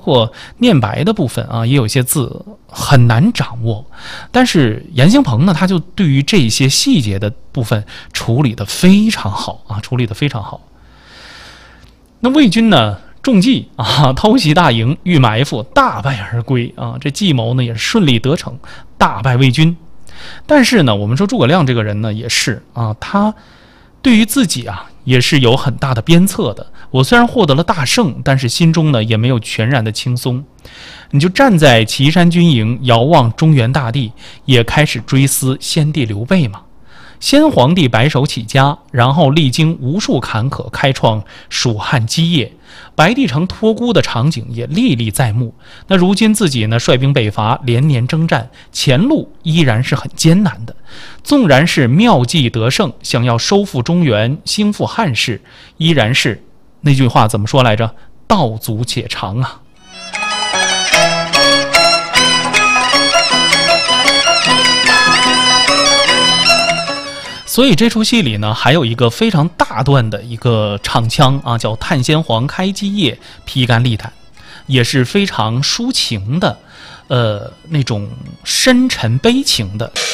括念白的部分啊，也有些字很难掌握。但是严兴鹏呢，他就对于这些细节的部分处理得非常好啊，处理得非常好。那魏军呢，中计啊，偷袭大营，遇埋伏，大败而归啊。这计谋呢也是顺利得逞，大败魏军。但是呢，我们说诸葛亮这个人呢，也是啊，他对于自己啊也是有很大的鞭策的。我虽然获得了大胜，但是心中呢也没有全然的轻松。你就站在岐山军营，遥望中原大地，也开始追思先帝刘备嘛。先皇帝白手起家，然后历经无数坎坷，开创蜀汉基业，白帝城托孤的场景也历历在目。那如今自己呢，率兵北伐，连年征战，前路依然是很艰难的。纵然是妙计得胜，想要收复中原，兴复汉室，依然是那句话怎么说来着？道阻且长啊。所以这出戏里呢，还有一个非常大段的一个唱腔啊，叫探先皇开基业，披肝沥胆，也是非常抒情的，那种深沉悲情的。